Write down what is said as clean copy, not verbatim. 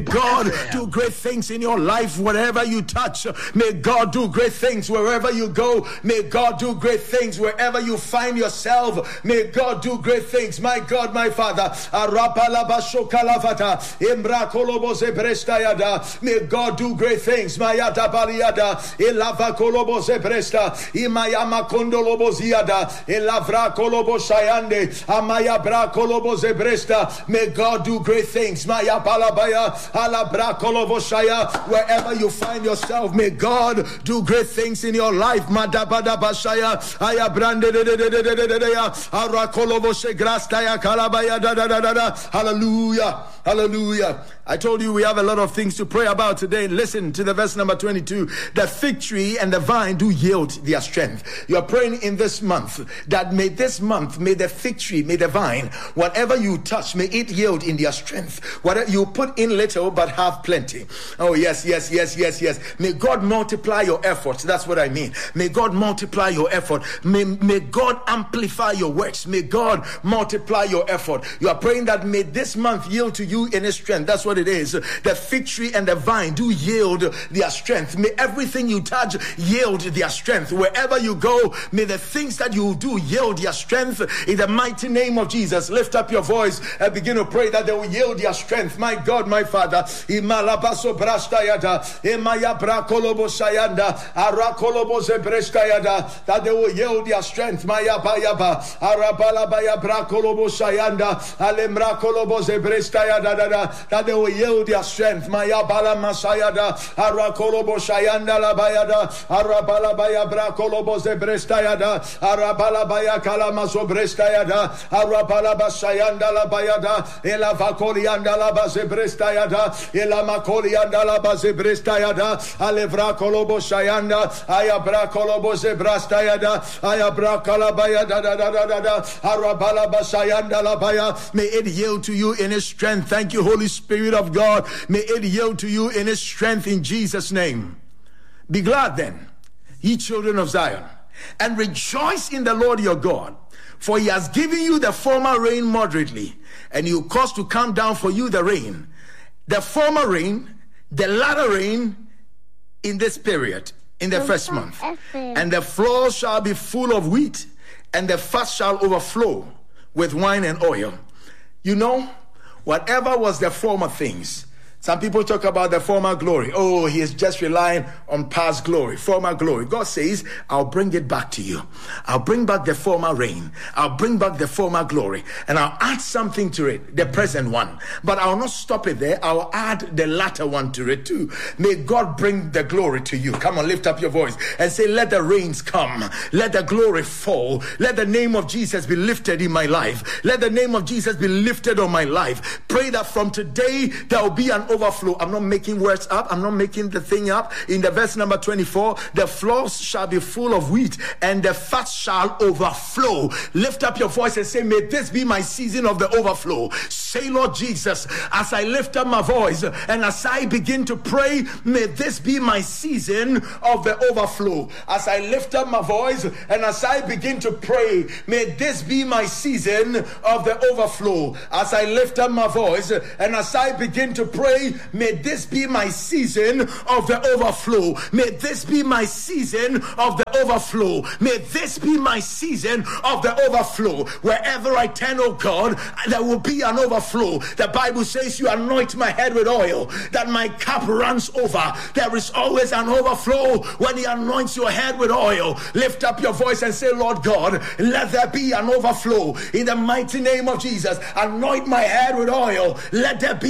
God do great things in your life wherever you touch. May God do great things wherever you go. May God do great things wherever you find yourself. May God do great things. My God, my Father. May God do great things. Mayata baliada elava kolobo zebresta imayama kondolobo ziada elavra kolobo sayande amaya bra kolobo zebresta. May God do great things. Maya balabaya alabra kolobo shaya. Wherever you find yourself, may God do great things in your life. Madabada bashaya ayabrande de arakolobo segrasta ya kalabaya da. Hallelujah. Hallelujah. I told you we have a lot of things to pray about today. Listen to the verse number 22. The fig tree and the vine do yield their strength. You are praying in this month that may this month, may the fig tree, may the vine, whatever you touch, may it yield in their strength. Whatever you put in little but have plenty. Oh yes. May God multiply your efforts. That's what I mean. May God multiply your effort. May God amplify your works. May God multiply your effort. You are praying that may this month yield to you in his strength. That's what it is. The fig tree and the vine do yield their strength. May everything you touch yield their strength. Wherever you go, may the things that you do yield their strength in the mighty name of Jesus. Lift up your voice and begin to pray that they will yield their strength. My God, my Father, imalabaso brastayada imaya brakolobo sayanda arakolobo zebrestayada, that they will yield their strength. Maya bayaba arabala baya brakolobo sayanda alemra kolobo zebrestayada that they will yield their strength. Maya bala masayada arakolobo sayanda la bayada arabala baya brakolobo zebrestayada arabala baya kalamaso brestayada arabala basayanda la bayada elavakolianda la bazebrestayada elamakolianda la bazebrestayada alevra kolobo sayanda ayabra kolobo zebrastayada ayabra kalabaya da arabala basayanda la baya. May it yield to you in his strength. Thank you, Holy Spirit of God. May it yield to you in his strength in Jesus' name. Be glad then, ye children of Zion, and rejoice in the Lord your God, for he has given you the former rain moderately, and he will cause to come down for you the rain, the former rain, the latter rain in this period, in the first month. And the floor shall be full of wheat, and the fat shall overflow with wine and oil. You know, whatever was the former things. Some people talk about the former glory. Oh, he is just relying on past glory, former glory. God says, I'll bring it back to you. I'll bring back the former rain. I'll bring back the former glory. And I'll add something to it, the present one. But I'll not stop it there. I'll add the latter one to it too. May God bring the glory to you. Come on, lift up your voice and say, let the rains come. Let the glory fall. Let the name of Jesus be lifted in my life. Let the name of Jesus be lifted on my life. Pray that from today, there will be an overflow. I'm not making words up. I'm not making the thing up. In the verse number 24, the floors shall be full of wheat and the fat shall overflow. Lift up your voice and say, may this be my season of the overflow. Say, Lord Jesus, as I lift up my voice and as I begin to pray, may this be my season of the overflow. As I lift up my voice and as I begin to pray, may this be my season of the overflow. As I lift up my voice and as I begin to pray, may this be my season of the overflow. May this be my season of the overflow. May this be my season of the overflow. Wherever I turn, oh God, there will be an overflow. The Bible says you anoint my head with oil, that my cup runs over. There is always an overflow when he anoints your head with oil. Lift up your voice and say, Lord God, let there be an overflow in the mighty name of Jesus. Anoint my head with oil. Let there be